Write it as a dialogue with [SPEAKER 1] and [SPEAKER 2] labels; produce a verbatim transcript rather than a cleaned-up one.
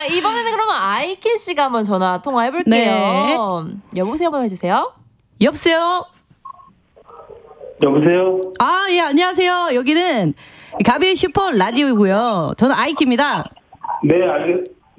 [SPEAKER 1] 이번에는 그러면 아이키 씨가 한번 전화 통화해볼게요. 네. 여보세요 한번 해주세요.
[SPEAKER 2] 여보세요.
[SPEAKER 3] 여보세요.
[SPEAKER 2] 아, 예, 안녕하세요. 여기는 가비의 슈퍼 라디오이고요. 저는 아이키입니다.
[SPEAKER 3] 네, 알겠.